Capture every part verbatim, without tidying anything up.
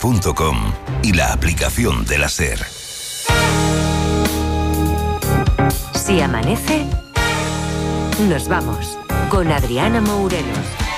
punto com y la aplicación de la SER. Si amanece, nos vamos con Adriana Mourelos.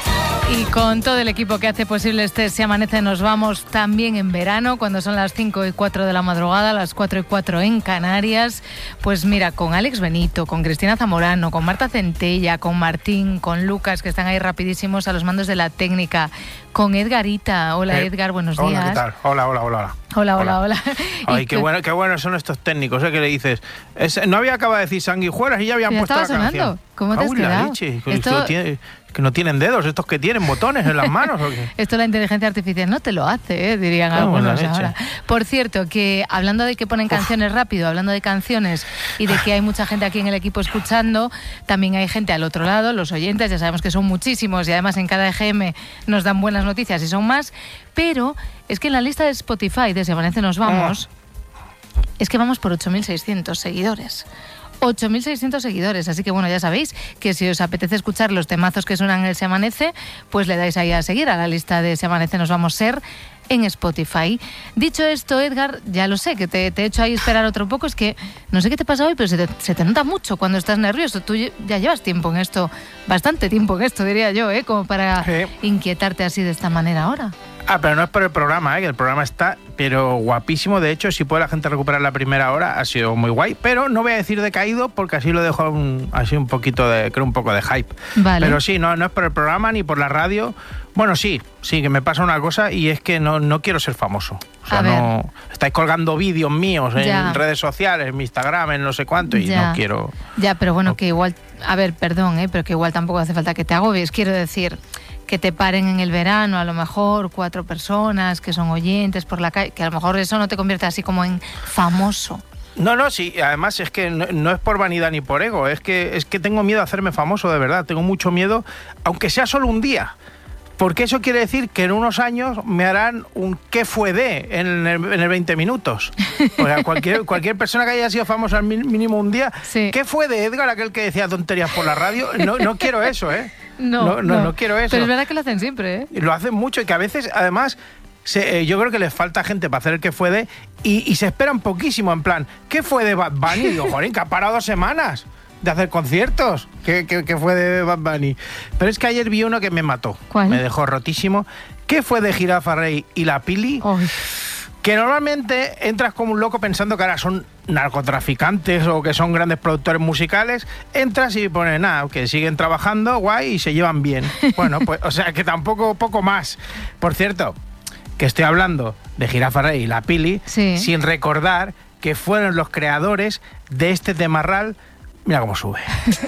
Y con todo el equipo que hace posible este Si Amanece nos vamos también en verano, cuando son las cinco y cuatro de la madrugada, las cuatro y cuatro en Canarias. Pues mira, con Alex Benito, con Cristina Zamorano, con Marta Centella, con Martín, con Lucas, que están ahí rapidísimos a los mandos de la técnica, con Edgarita. Hola eh, Edgar, buenos hola, días. Hola, ¿qué tal? Hola, hola, hola. Hola, hola, hola. hola. Ay, qué, bueno, qué buenos son estos técnicos, ¿eh? Que le dices, es, no había acabado de decir sanguijuelas y ya habían ya puesto la estaba canción. Sonando. ¿Cómo te has Aula, quedado? Leche, Esto... tiene, que no tienen dedos, estos que tienen botones en las manos. ¿O qué? Esto la inteligencia artificial no te lo hace, ¿eh? Dirían algunos ahora. Por cierto, que hablando de que ponen canciones Uf. rápido, hablando de canciones y de que hay mucha gente aquí en el equipo escuchando, también hay gente al otro lado, los oyentes, ya sabemos que son muchísimos y además en cada E G M nos dan buenas noticias y son más, pero es que en la lista de Spotify de Si Amanece nos vamos, ah. es que vamos por ocho mil seiscientos seguidores. ocho mil seiscientos seguidores, así que bueno, ya sabéis que si os apetece escuchar los temazos que suenan en el Se Amanece, pues le dais ahí a seguir a la lista de Se Amanece nos vamos ser en Spotify. Dicho esto, Edgar, ya lo sé, que te, te he hecho ahí esperar otro poco, es que no sé qué te pasa hoy, pero se te, se te nota mucho cuando estás nervioso. Tú ya llevas tiempo en esto, bastante tiempo en esto, diría yo, ¿eh? Como para sí. inquietarte así de esta manera ahora. Ah, pero no es por el programa, ¿eh? Que el programa está, pero guapísimo. De hecho, si puede la gente recuperar la primera hora, ha sido muy guay. Pero no voy a decir decaído, porque así lo dejo un, así un poquito de, creo un poco de hype. Vale. Pero sí, no, no es por el programa ni por la radio. Bueno, sí, sí, que me pasa una cosa y es que no, no quiero ser famoso. O sea, no estáis colgando vídeos míos en ya. redes sociales, en mi Instagram, en no sé cuánto, y ya. no quiero... Ya, pero bueno, no. que igual... A ver, perdón, ¿eh? pero que igual tampoco hace falta que te agobies. Quiero decir... que te paren en el verano, a lo mejor cuatro personas que son oyentes por la calle, que a lo mejor eso no te convierte así como en famoso. No, no, sí, además es que no, no es por vanidad ni por ego, es que, es que tengo miedo a hacerme famoso, de verdad, tengo mucho miedo, aunque sea solo un día. Porque eso quiere decir que en unos años me harán un ¿qué fue de? En el, en el veinte minutos. O sea, cualquier, cualquier persona que haya sido famosa al mínimo un día, sí. ¿qué fue de Edgar, aquel que decía tonterías por la radio? No, no quiero eso, ¿eh? No no, no, no, no quiero eso. Pero es verdad que lo hacen siempre, ¿eh? Lo hacen mucho y que a veces, además... Se, eh, yo creo que les falta gente para hacer el que fue de... Y, y se esperan poquísimo, en plan, ¿qué fue de Bad Bunny? Y digo, joder, que ha parado dos semanas de hacer conciertos. ¿Qué, qué, qué fue de Bad Bunny? Pero es que ayer vi uno que me mató. ¿Cuál? Me dejó rotísimo. ¿Qué fue de Jirafa Rey y La Pili? Oh. Que normalmente entras como un loco pensando que ahora son narcotraficantes o que son grandes productores musicales, entras y pones nada, que siguen trabajando, guay, y se llevan bien. Bueno, pues, o sea, que tampoco poco más. Por cierto, que estoy hablando de Jirafa Rey y La Pili, sí. sin recordar que fueron los creadores de este temarral. Mira cómo sube.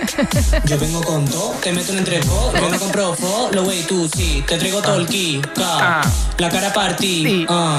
Yo vengo con todo, te meto en entre vos, yo me compro fo, lo wey tú sí, te traigo todo el ki, ka, ah. la cara partí, sí. uh.